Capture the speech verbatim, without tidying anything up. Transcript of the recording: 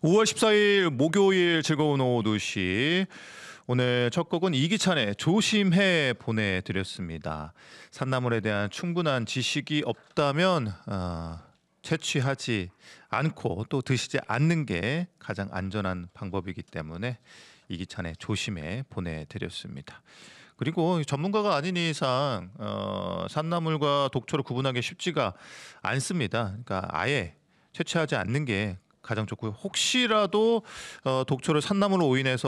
오월 십사일 목요일 즐거운 오후 두 시. 오늘 첫 곡은 이기찬의 조심해 보내드렸습니다. 산나물에 대한 충분한 지식이 없다면 어, 채취하지 않고 또 드시지 않는 게 가장 안전한 방법이기 때문에 이기찬의 조심해 보내드렸습니다. 그리고 전문가가 아닌 이상 어, 산나물과 독초를 구분하기 쉽지가 않습니다. 그러니까 아예 채취하지 않는 게 가장 좋고요. 혹시라도 어, 독초를 산나물로 오인해서